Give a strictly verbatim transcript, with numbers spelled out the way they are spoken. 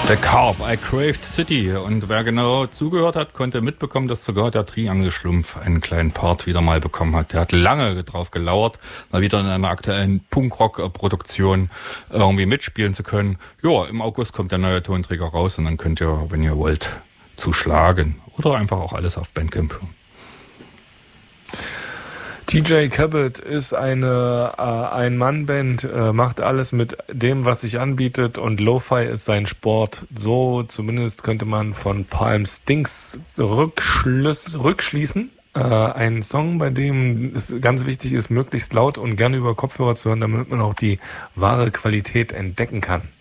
The Carp, I Craved City. Und wer genau zugehört hat, konnte mitbekommen, dass sogar der Triangelschlumpf einen kleinen Part wieder mal bekommen hat. Der hat lange drauf gelauert, mal wieder in einer aktuellen Punkrock-Produktion irgendwie mitspielen zu können. Ja, im August kommt der neue Tonträger raus und dann könnt ihr, wenn ihr wollt, zuschlagen. Oder einfach auch alles auf Bandcamp hören. T J Cabot ist eine äh, Ein-Mann-Band, äh, macht alles mit dem, was sich anbietet, und Lo-Fi ist sein Sport. So zumindest könnte man von Palm Stinks Rückschluss, rückschließen. Äh, ein Song, bei dem es ganz wichtig ist, möglichst laut und gerne über Kopfhörer zu hören, damit man auch die wahre Qualität entdecken kann.